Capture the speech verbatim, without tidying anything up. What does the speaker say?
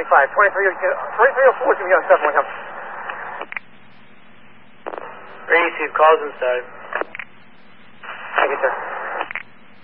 twenty-five. twenty-three, twenty-three oh four is going to be on seven one. Receive calls inside. Thank you, sir.